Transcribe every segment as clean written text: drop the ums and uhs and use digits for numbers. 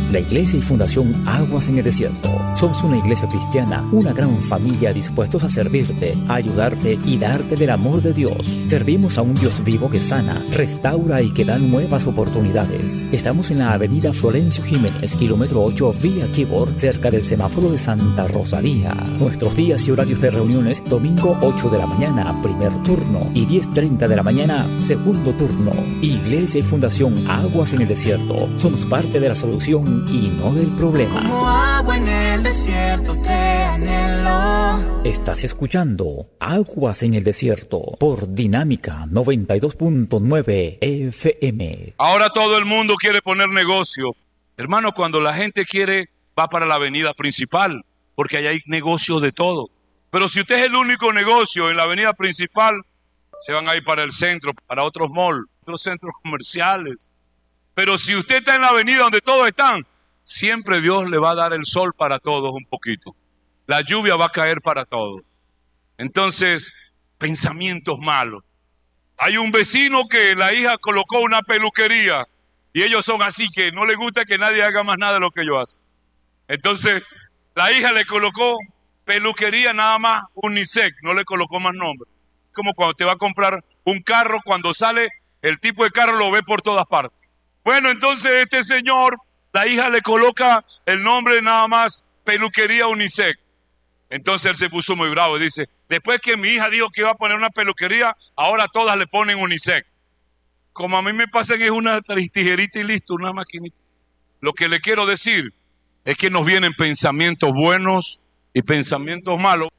La Iglesia y Fundación Aguas en el Desierto. Somos una iglesia cristiana, una gran familia dispuestos a servirte, a ayudarte y darte del amor de Dios. Servimos a un Dios vivo que sana, restaura y que da nuevas oportunidades. Estamos en la avenida Florencio Jiménez, kilómetro 8, vía Keyboard, cerca del semáforo de Santa Rosalía. Nuestros días y horarios de reuniones: domingo 8 de la mañana, primer turno, y 10:30 de la mañana, segundo turno. Iglesia y Fundación Aguas en el Desierto. Somos parte de la solución y no del problema. Como agua en el desierto te anhelo. Estás escuchando Aguas en el Desierto por Dinámica 92.9 FM. Ahora todo el mundo quiere poner negocio. Hermano, cuando la gente quiere, va para la avenida principal, porque ahí hay negocios de todo. Pero si usted es el único negocio en la avenida principal, se van a ir para el centro, para otros malls, otros centros comerciales. Pero si usted está en la avenida donde todos están, siempre Dios le va a dar el sol para todos un poquito. La lluvia va a caer para todos. Entonces, pensamientos malos. Hay un vecino que la hija colocó una peluquería y ellos son así, que no les gusta que nadie haga más nada de lo que ellos hacen. Entonces, la hija le colocó peluquería nada más unisex, no le colocó más nombre. Como cuando te va a comprar un carro, cuando sale, el tipo de carro lo ve por todas partes. Bueno, entonces este señor, la hija le coloca el nombre nada más peluquería unisex. Entonces él se puso muy bravo y dice: después que mi hija dijo que iba a poner una peluquería, ahora todas le ponen unisex. Como a mí me pasan es una tijerita y listo, una maquinita. Lo que le quiero decir es que nos vienen pensamientos buenos y pensamientos malos.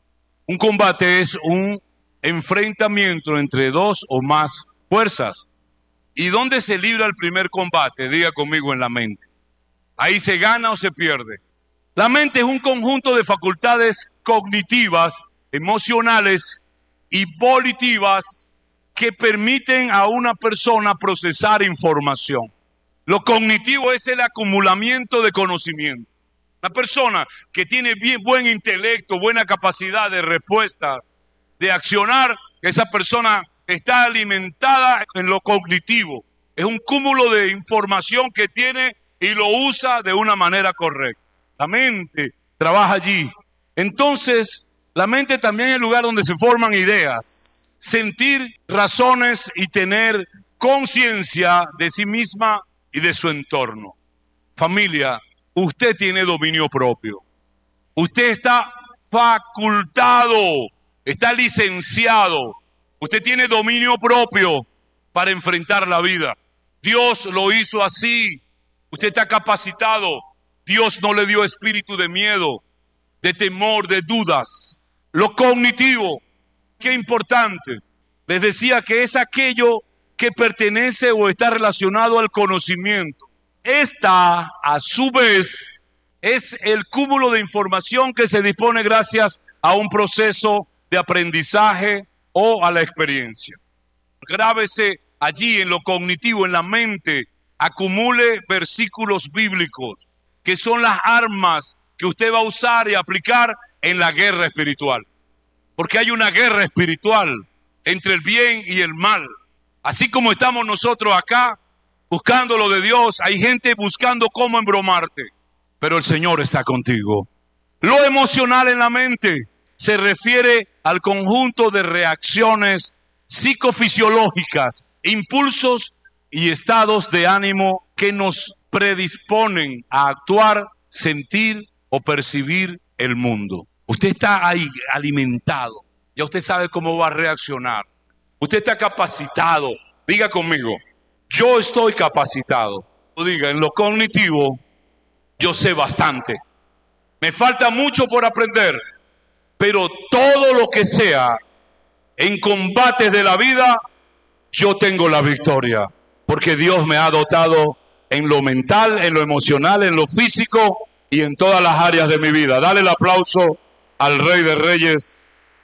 Un combate es un enfrentamiento entre dos o más fuerzas. ¿Y dónde se libra el primer combate? Diga conmigo: en la mente. Ahí se gana o se pierde. La mente es un conjunto de facultades cognitivas, emocionales y volitivas que permiten a una persona procesar información. Lo cognitivo es el acumulamiento de conocimiento. Una persona que tiene buen intelecto, buena capacidad de respuesta, de accionar, esa persona está alimentada en lo cognitivo. Es un cúmulo de información que tiene y lo usa de una manera correcta. La mente trabaja allí. Entonces, la mente también es el lugar donde se forman ideas, sentir razones y tener conciencia de sí misma y de su entorno. Familia, usted tiene dominio propio. Usted está facultado, está licenciado. Usted tiene dominio propio para enfrentar la vida. Dios lo hizo así. Usted está capacitado. Dios no le dio espíritu de miedo, de temor, de dudas. Lo cognitivo, qué importante. Les decía que es aquello que pertenece o está relacionado al conocimiento. Esta, a su vez, es el cúmulo de información que se dispone gracias a un proceso de aprendizaje o a la experiencia. Grábese allí en lo cognitivo, en la mente, acumule versículos bíblicos, que son las armas que usted va a usar y aplicar en la guerra espiritual. Porque hay una guerra espiritual entre el bien y el mal. Así como estamos nosotros acá buscando lo de Dios, hay gente buscando cómo embromarte, pero el Señor está contigo. Lo emocional en la mente se refiere al conjunto de reacciones psicofisiológicas, impulsos y estados de ánimo que nos predisponen a actuar, sentir o percibir el mundo. Usted está ahí alimentado, ya usted sabe cómo va a reaccionar. Usted está capacitado. Diga conmigo: yo estoy capacitado. Diga, en lo cognitivo, yo sé bastante. Me falta mucho por aprender, pero todo lo que sea en combates de la vida, yo tengo la victoria, porque Dios me ha dotado en lo mental, en lo emocional, en lo físico y en todas las áreas de mi vida. Dale el aplauso al Rey de Reyes.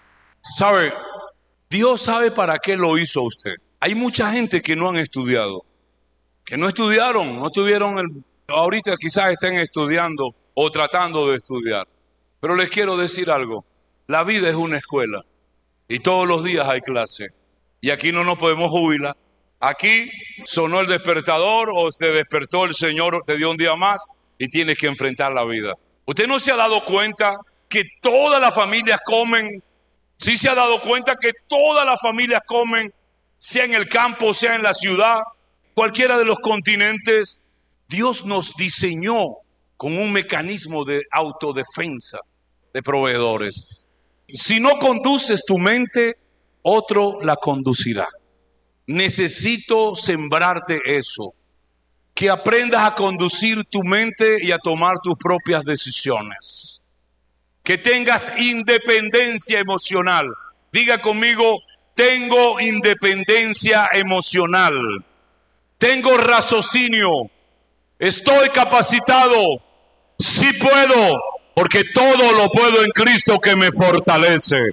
¿Sabe? Dios sabe para qué lo hizo usted. Hay mucha gente que no han estudiado, que no estudiaron, no tuvieron ahorita quizás estén estudiando o tratando de estudiar. Pero les quiero decir algo: la vida es una escuela y todos los días hay clase. Y aquí no nos podemos jubilar. Aquí sonó el despertador o te despertó el Señor, te dio un día más y tienes que enfrentar la vida. ¿Usted no se ha dado cuenta que todas las familias comen? Sí se ha dado cuenta que todas las familias comen, sea en el campo, sea en la ciudad, cualquiera de los continentes. Dios nos diseñó con un mecanismo de autodefensa de proveedores. Si no conduces tu mente, otro la conducirá. Necesito sembrarte eso, que aprendas a conducir tu mente y a tomar tus propias decisiones. Que tengas independencia emocional. Diga conmigo, tengo independencia emocional. Tengo raciocinio. Estoy capacitado. Sí puedo, porque todo lo puedo en Cristo que me fortalece.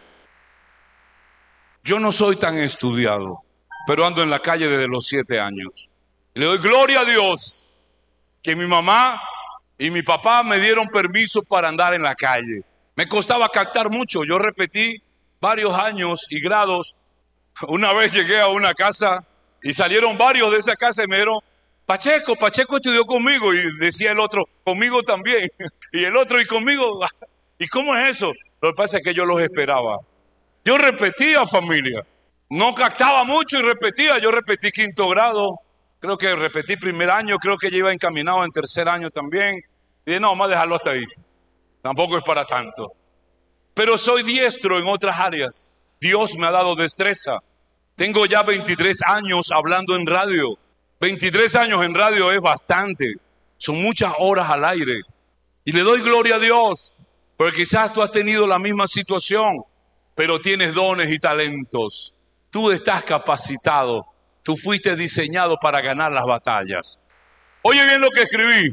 Yo no soy tan estudiado, pero ando en la calle desde los 7 años. Y le doy gloria a Dios que mi mamá y mi papá me dieron permiso para andar en la calle. Me costaba captar mucho. Yo repetí varios años y grados. Una vez llegué a una casa y salieron varios de esa casa y me dijeron, Pacheco estudió conmigo. Y decía el otro, conmigo también. Y el otro, y conmigo. ¿Y cómo es eso? Lo que pasa es que yo los esperaba. Yo repetía, familia. No captaba mucho y repetía. Yo repetí 5º grado. Creo que repetí 1er año. Creo que ya iba encaminado en 3er año también. Y dije, no, vamos a dejarlo hasta ahí. Tampoco es para tanto. Pero soy diestro en otras áreas. Dios me ha dado destreza. Tengo ya 23 años hablando en radio. 23 años en radio es bastante. Son muchas horas al aire. Y le doy gloria a Dios. Porque quizás tú has tenido la misma situación, pero tienes dones y talentos. Tú estás capacitado. Tú fuiste diseñado para ganar las batallas. Oye bien lo que escribí.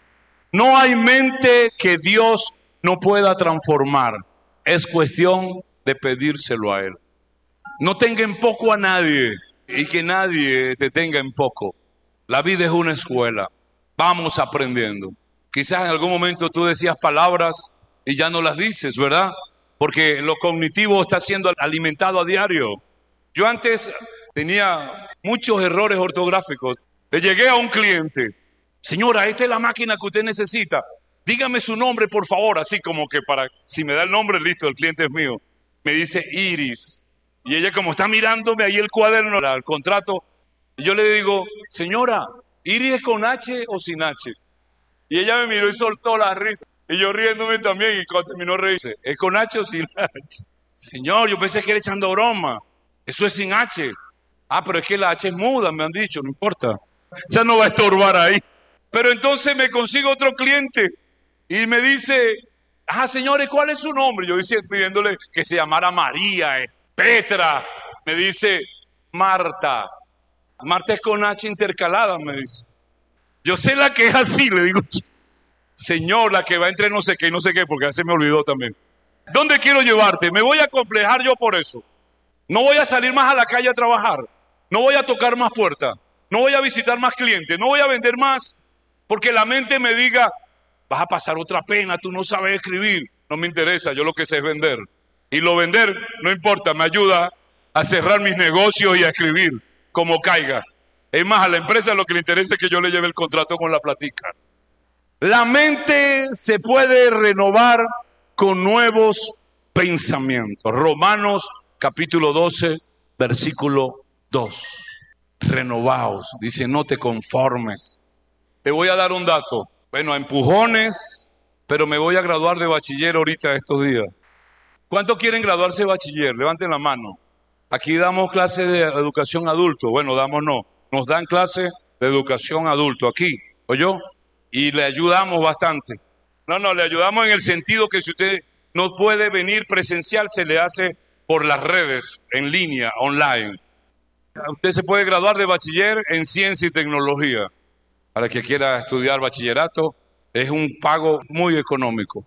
No hay mente que Dios no pueda transformar. Es cuestión de pedírselo a Él. No tenga en poco a nadie y que nadie te tenga en poco. La vida es una escuela. Vamos aprendiendo. Quizás en algún momento tú decías palabras y ya no las dices, ¿verdad? Porque lo cognitivo está siendo alimentado a diario. Yo antes tenía muchos errores ortográficos. Le llegué a un cliente. Señora, esta es la máquina que usted necesita. Dígame su nombre, por favor. Así como que para, si me da el nombre, listo, el cliente es mío. Me dice Iris. Y ella como está mirándome ahí el cuaderno, el contrato. Y yo le digo, señora, ¿Iris es con H o sin H? Y ella me miró y soltó la risa. Y yo riéndome también. Y cuando terminó de reírse, ¿es con H o sin H? Señor, yo pensé que era echando broma. Eso es sin H. Ah, pero es que la H es muda, me han dicho, no importa. O sea, no va a estorbar ahí. Pero entonces me consigo otro cliente y me dice, señores, ¿cuál es su nombre? Yo hice pidiéndole que se llamara María, Petra. Me dice, Marta. Marta es con H intercalada, me dice. Yo sé la que es así, le digo, señor, la que va entre no sé qué y no sé qué, porque ya se me olvidó también. ¿Dónde quiero llevarte? Me voy a complejar yo por eso. No voy a salir más a la calle a trabajar. No voy a tocar más puertas. No voy a visitar más clientes. No voy a vender más. Porque la mente me diga, vas a pasar otra pena, tú no sabes escribir. No me interesa, yo lo que sé es vender. Y lo vender, no importa, me ayuda a cerrar mis negocios y a escribir como caiga. Es más, a la empresa lo que le interesa es que yo le lleve el contrato con la platica. La mente se puede renovar con nuevos pensamientos. Romanos capítulo 12, versículo 2. Renovaos, dice, no te conformes. Te voy a dar un dato. Bueno, a empujones, pero me voy a graduar de bachiller ahorita estos días. ¿Cuántos quieren graduarse de bachiller? Levanten la mano. Aquí damos clases de educación adulto. Bueno, nos dan clases de educación adulto aquí, ¿oyó? Y le ayudamos bastante. No, le ayudamos en el sentido que si usted no puede venir presencial, se le hace por las redes, en línea, online. Usted se puede graduar de bachiller en ciencia y tecnología. Para el que quiera estudiar bachillerato, es un pago muy económico.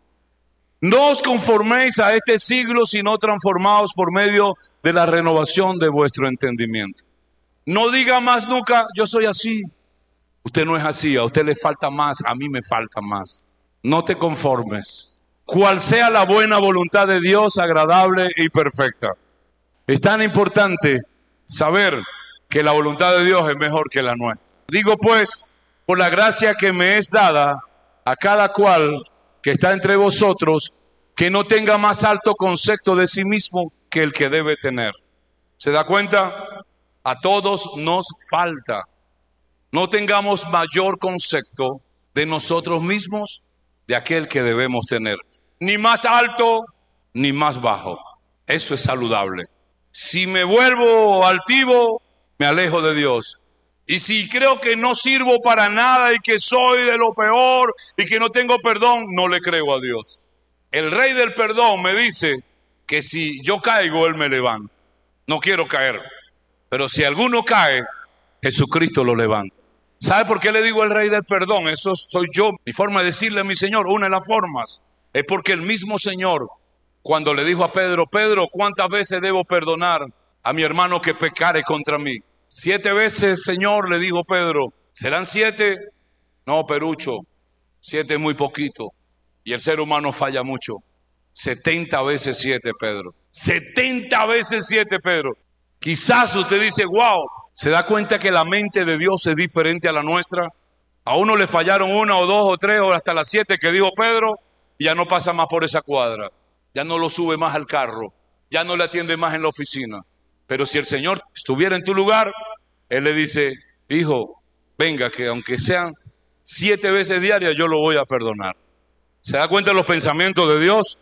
No os conforméis a este siglo, sino transformaos por medio de la renovación de vuestro entendimiento. No diga más nunca, yo soy así. Usted no es así, a usted le falta más, a mí me falta más. No te conformes. Cual sea la buena voluntad de Dios, agradable y perfecta. Es tan importante saber que la voluntad de Dios es mejor que la nuestra. Digo pues, por la gracia que me es dada, a cada cual que está entre vosotros que no tenga más alto concepto de sí mismo que el que debe tener. ¿Se da cuenta? A todos nos falta. No tengamos mayor concepto de nosotros mismos de aquel que debemos tener. Ni más alto, ni más bajo. Eso es saludable. Si me vuelvo altivo, me alejo de Dios. Y si creo que no sirvo para nada y que soy de lo peor y que no tengo perdón, no le creo a Dios. El rey del perdón me dice que si yo caigo, Él me levanta. No quiero caer. Pero si alguno cae, Jesucristo lo levanta. ¿Sabe por qué le digo el rey del perdón? Eso soy yo. Mi forma de decirle a mi Señor, una de las formas, es porque el mismo Señor, cuando le dijo a Pedro, Pedro, ¿cuántas veces debo perdonar a mi hermano que pecare contra mí? 7 veces, Señor, le dijo Pedro. ¿Serán 7? No, Perucho, 7 es muy poquito. Y el ser humano falla mucho. 70 veces 7, Pedro. 70 veces 7, Pedro. Quizás usted dice, wow, ¿se da cuenta que la mente de Dios es diferente a la nuestra? A uno le fallaron 1 o 2 o 3 o hasta las 7 que dijo Pedro, y ya no pasa más por esa cuadra. Ya no lo sube más al carro. Ya no le atiende más en la oficina. Pero si el Señor estuviera en tu lugar, Él le dice, hijo, venga, que aunque sean 7 veces diarias, yo lo voy a perdonar. ¿Se da cuenta de los pensamientos de Dios?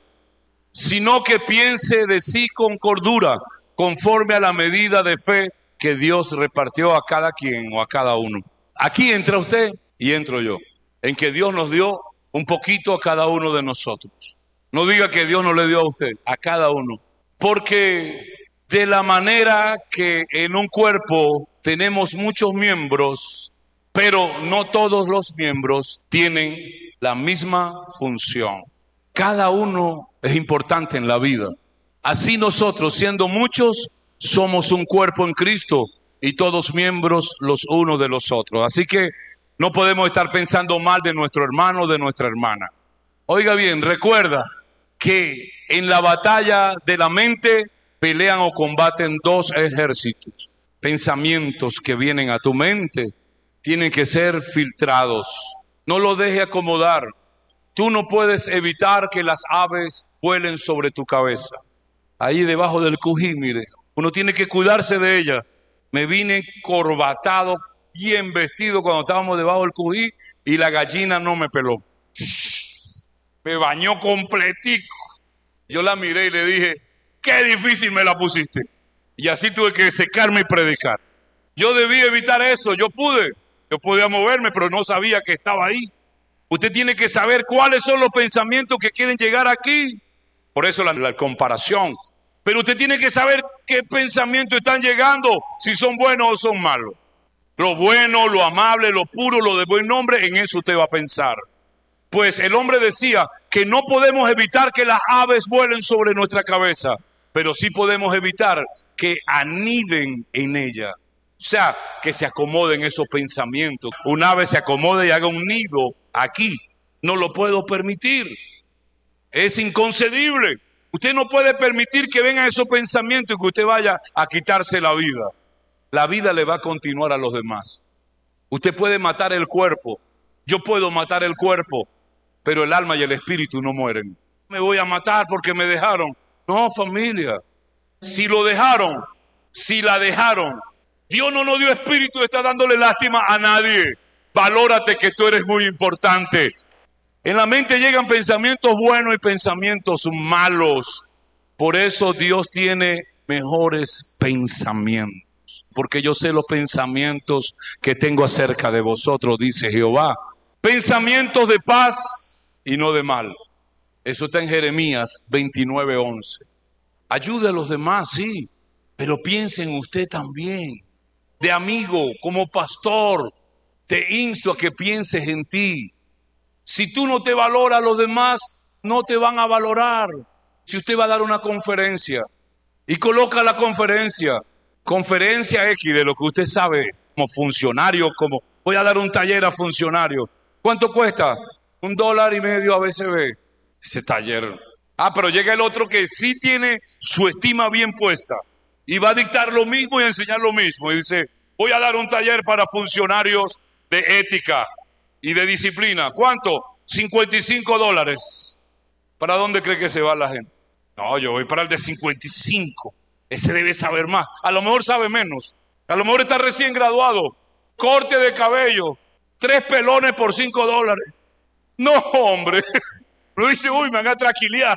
Sino que piense de sí con cordura, conforme a la medida de fe que Dios repartió a cada quien o a cada uno. Aquí entra usted y entro yo, en que Dios nos dio un poquito a cada uno de nosotros. No diga que Dios no le dio a usted, a cada uno. Porque de la manera que en un cuerpo tenemos muchos miembros, pero no todos los miembros tienen la misma función. Cada uno es importante en la vida. Así nosotros, siendo muchos, somos un cuerpo en Cristo y todos miembros los unos de los otros. Así que no podemos estar pensando mal de nuestro hermano o de nuestra hermana. Oiga bien, recuerda que en la batalla de la mente pelean o combaten 2 ejércitos. Pensamientos que vienen a tu mente tienen que ser filtrados. No lo deje acomodar. Tú no puedes evitar que las aves vuelen sobre tu cabeza. Ahí debajo del cují, mire, uno tiene que cuidarse de ella. Me vine corbatado, bien vestido cuando estábamos debajo del cují y la gallina no me peló. Me bañó completico. Yo la miré y le dije, qué difícil me la pusiste. Y así tuve que secarme y predicar. Yo debí evitar eso, yo podía moverme, pero no sabía que estaba ahí. Usted tiene que saber cuáles son los pensamientos que quieren llegar aquí. Por eso la comparación. Pero usted tiene que saber qué pensamientos están llegando, si son buenos o son malos. Lo bueno, lo amable, lo puro, lo de buen nombre, en eso usted va a pensar. Pues el hombre decía que no podemos evitar que las aves vuelen sobre nuestra cabeza, pero sí podemos evitar que aniden en ella. O sea, que se acomoden esos pensamientos. Un ave se acomode y haga un nido aquí. No lo puedo permitir. Es inconcebible. Usted no puede permitir que vengan esos pensamientos y que usted vaya a quitarse la vida. La vida le va a continuar a los demás. Usted puede matar el cuerpo. Yo puedo matar el cuerpo, pero el alma y el espíritu no mueren. Me voy a matar porque me dejaron. No, familia. Si lo dejaron, si la dejaron, Dios no nos dio espíritu de estar dándole lástima a nadie. Valórate que tú eres muy importante. En la mente llegan pensamientos buenos y pensamientos malos. Por eso Dios tiene mejores pensamientos. Porque yo sé los pensamientos que tengo acerca de vosotros, dice Jehová. Pensamientos de paz y no de mal. Eso está en Jeremías 29:11. Ayude a los demás, sí, pero piense en usted también. De amigo, como pastor, te insto a que pienses en ti. Si tú no te valoras, los demás no te van a valorar. Si usted va a dar una conferencia y coloca la conferencia X de lo que usted sabe como funcionario, como voy a dar un taller a funcionarios. ¿Cuánto cuesta? $1.50 ABCB. Ese taller. Pero llega el otro que sí tiene su estima bien puesta y va a dictar lo mismo y enseñar lo mismo. Y dice, voy a dar un taller para funcionarios de ética y de disciplina. ¿Cuánto? $55. ¿Para dónde cree que se va la gente? No, yo voy para el de 55. Ese debe saber más. A lo mejor sabe menos. A lo mejor está recién graduado. Corte de cabello. 3 pelones por $5. No, hombre. Lo dice, uy, me van a traquilear.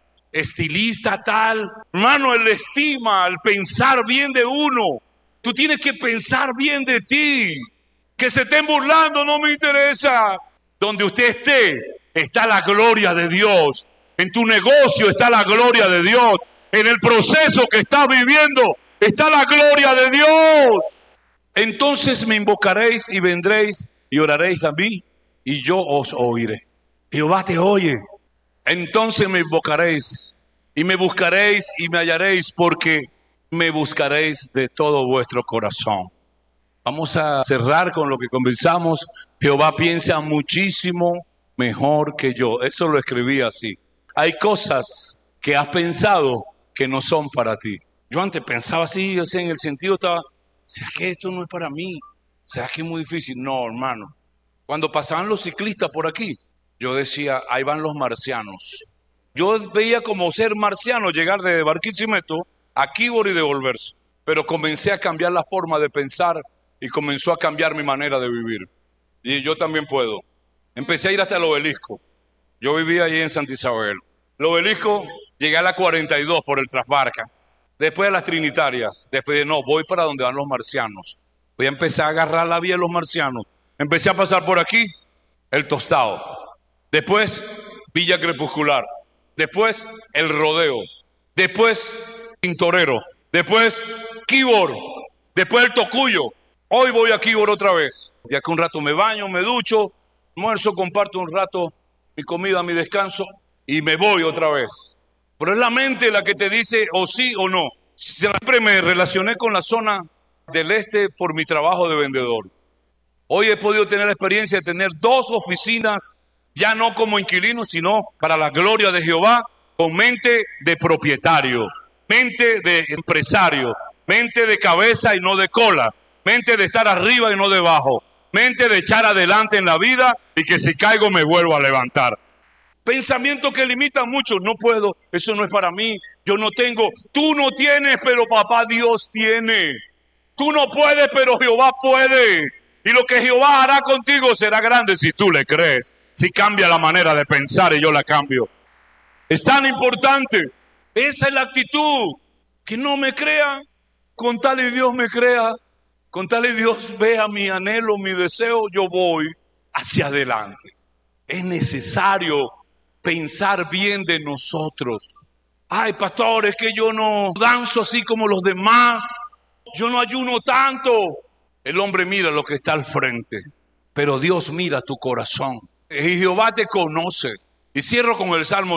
Estilista tal. Hermano, el estima, el pensar bien de uno. Tú tienes que pensar bien de ti. Que se estén burlando no me interesa. Donde usted esté, está la gloria de Dios. En tu negocio está la gloria de Dios. En el proceso que estás viviendo está la gloria de Dios. Entonces me invocaréis y vendréis y oraréis a mí y yo os oiré. Jehová te oye. Entonces me invocaréis y me buscaréis y me hallaréis, porque me buscaréis de todo vuestro corazón. Vamos a cerrar con lo que comenzamos. Jehová piensa muchísimo mejor que yo. Eso lo escribí así. Hay cosas que has pensado que no son para ti. Yo antes pensaba así, o sea, en el sentido estaba, ¿será que esto no es para mí? ¿Será que es muy difícil? No, hermano. Cuando pasaban los ciclistas por aquí, yo decía, ahí van los marcianos. Yo veía como ser marciano llegar de Barquisimeto a Quíbor y devolverse. Pero comencé a cambiar la forma de pensar y comenzó a cambiar mi manera de vivir. Y yo también puedo. Empecé a ir hasta el Obelisco. Yo vivía allí en Santa Isabel. El Obelisco, llegué a la 42 por el Trasbarca. Después a las Trinitarias. Después de no, voy para donde van los marcianos. Voy a empezar a agarrar la vía de los marcianos. Empecé a pasar por aquí, el Tostado. Después, Villa Crepuscular. Después, el Rodeo. Después, Tintorero. Después, Quíbor. Después, el Tocuyo. Hoy voy a Quíbor otra vez. De aquí un rato me baño, me ducho, almuerzo, comparto un rato mi comida, mi descanso y me voy otra vez. Pero es la mente la que te dice o sí o no. Siempre me relacioné con la zona del este por mi trabajo de vendedor. Hoy he podido tener la experiencia de tener 2 oficinas, ya no como inquilino, sino para la gloria de Jehová, con mente de propietario, mente de empresario, mente de cabeza y no de cola, mente de estar arriba y no debajo, mente de echar adelante en la vida y que si caigo me vuelvo a levantar. Pensamientos que limitan mucho. No puedo, eso no es para mí, yo no tengo. Tú no tienes, pero papá Dios tiene. Tú no puedes, pero Jehová puede. Y lo que Jehová hará contigo será grande si tú le crees. Si cambia la manera de pensar y yo la cambio. Es tan importante. Esa es la actitud. Que no me crea, con tal y Dios me crea. Con tal y Dios vea mi anhelo, mi deseo, yo voy hacia adelante. Es necesario pensar bien de nosotros. Ay, pastor, es que yo no danzo así como los demás. Yo no ayuno tanto. El hombre mira lo que está al frente, pero Dios mira tu corazón. Y Jehová te conoce. Y cierro con el Salmo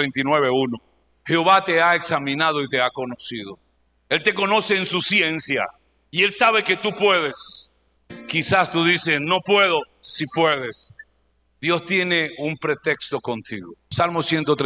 139:1. Jehová te ha examinado y te ha conocido. Él te conoce en su ciencia. Y Él sabe que tú puedes. Quizás tú dices, no puedo, si puedes. Dios tiene un pretexto contigo. Salmo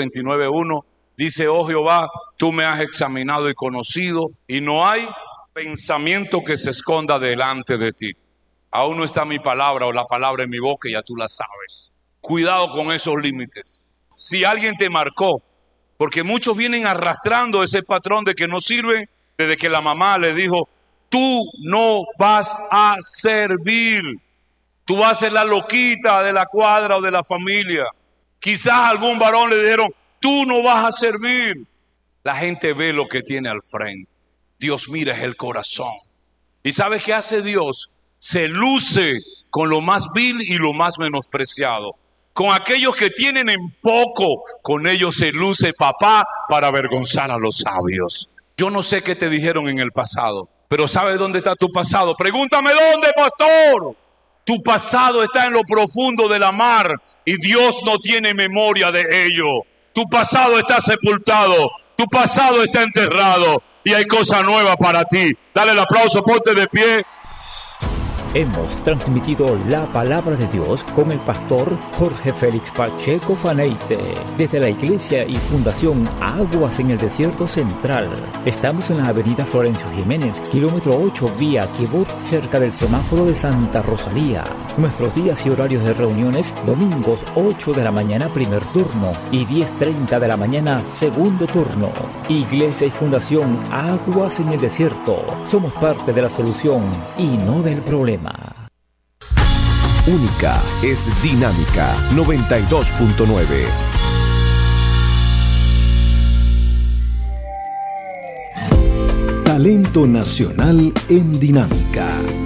139:1 dice, oh Jehová, tú me has examinado y conocido, y no hay pensamiento que se esconda delante de ti. Aún no está mi palabra o la palabra en mi boca, ya tú la sabes. Cuidado con esos límites. Si alguien te marcó, porque muchos vienen arrastrando ese patrón de que no sirven, desde que la mamá le dijo, tú no vas a servir. Tú vas a ser la loquita de la cuadra o de la familia. Quizás a algún varón le dijeron, tú no vas a servir. La gente ve lo que tiene al frente. Dios mira es el corazón. ¿Y sabes qué hace Dios? Se luce con lo más vil y lo más menospreciado. Con aquellos que tienen en poco, con ellos se luce papá para avergonzar a los sabios. Yo no sé qué te dijeron en el pasado, pero ¿sabes dónde está tu pasado? Pregúntame dónde, pastor. Tu pasado está en lo profundo de la mar y Dios no tiene memoria de ello. Tu pasado está sepultado, tu pasado está enterrado y hay cosa nueva para ti. Dale el aplauso, ponte de pie. Hemos transmitido la palabra de Dios con el pastor Jorge Félix Pacheco Faneite, desde la Iglesia y Fundación Aguas en el Desierto Central. Estamos en la avenida Florencio Jiménez, kilómetro 8, vía Quibot, cerca del semáforo de Santa Rosalía. Nuestros días y horarios de reuniones: domingos 8 de la mañana primer turno y 10:30 de la mañana segundo turno. Iglesia y Fundación Aguas en el Desierto. Somos parte de la solución y no del problema. Única es Dinámica 92.9. Talento nacional en Dinámica.